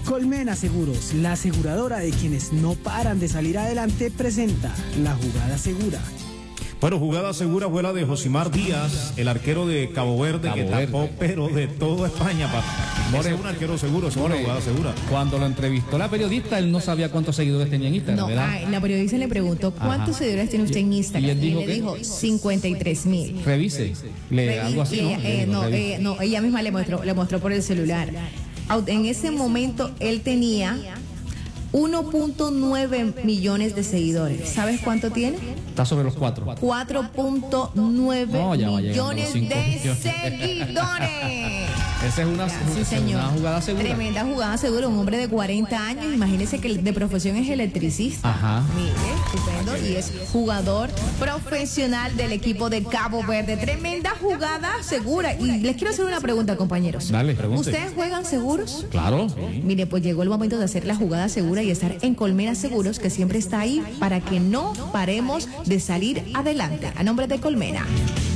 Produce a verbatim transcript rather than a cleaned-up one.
Colmena Seguros, la aseguradora de quienes no paran de salir adelante, presenta la jugada segura. Bueno, jugada segura fue la de Josimar Díaz, el arquero de Cabo Verde, Cabo que Verde. tapó, pero de toda España, papá. Ese es un arquero seguro, es una jugada segura. Cuando lo entrevistó la periodista, él no sabía cuántos seguidores tenía en Instagram, no, ¿verdad? Ay, la periodista le preguntó, ¿cuántos Ajá. seguidores tiene usted en Instagram? Y él dijo, y le dijo cincuenta y tres mil. Revise, le, Revi algo así, ella, ¿no? Eh, no, eh, no, ella misma le mostró, le mostró por el celular. En ese momento, él tenía uno punto nueve millones de seguidores. ¿Sabes cuánto tiene? Está sobre los cuatro. cuatro punto nueve no, millones de millones. seguidores. Esa es una, sí, señor. una jugada segura. Tremenda jugada segura. Un hombre de cuarenta años, imagínese que de profesión es electricista. Ajá. Mire, estupendo. Y es jugador profesional del equipo de Cabo Verde. Tremenda jugada segura. Y les quiero hacer una pregunta, compañeros. Dale, pregunte. ¿Ustedes juegan seguros? Claro. Sí. Mire, pues llegó el momento de hacer la jugada segura y estar en Colmena Seguros, que siempre está ahí para que no paremos de salir adelante. A nombre de Colmena.